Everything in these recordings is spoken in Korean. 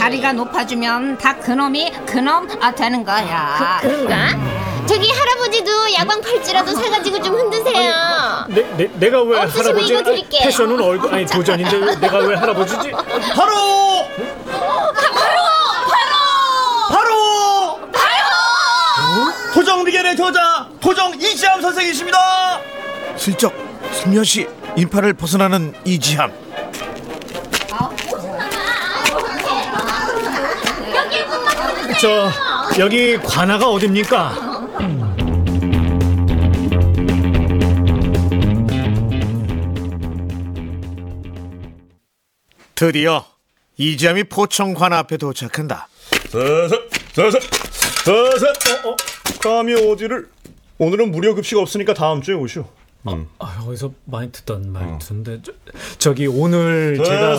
자리가 높아지면 다 그놈이 그놈 되는 거야. 그런가? 저기 할아버지도 야광 팔찌라도 사가지고 좀 흔드세요. 내가 왜 없으시면 할아버지? 이거 드릴게요. 패션은 얼굴 아니 도전인데 왜 내가 왜 할아버지지? 바로 도정 미개의 저자 도정 이지함 선생이십니다. 슬쩍 슬며시 인파를 벗어나는 이지함. 여기 관아가 어딥니까? 드디어 이지함이 포청 관아 앞에 도착한다. 서서 감히 어디를. 오늘은 무료 급식 없으니까 다음 주에 오시오. 어디서 많이 듣던 말투인데 저기 오늘 제가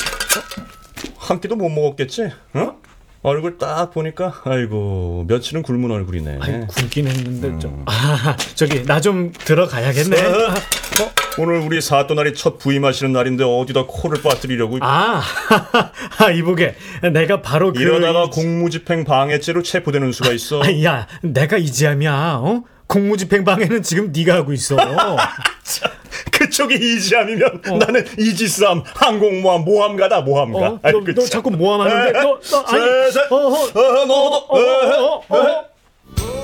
한 끼도 못 먹었겠지? 어? 얼굴 딱 보니까 아이고 며칠은 굶은 얼굴이네. 굶긴 했는데 저기 나 좀 들어가야겠네. 오늘 우리 사또날이 첫 부임하시는 날인데 어디다 코를 빠뜨리려고. 이보게 내가 바로 이러다가 공무집행 방해죄로 체포되는 수가 있어. 야, 내가 이지함이야. 공무집행 방해는 지금 네가 하고 있어. 그쪽이 이지함이면 나는 이지쌈 항공모함 모함가다 모함가. 너 자꾸 모함하는데 너 아니. 너도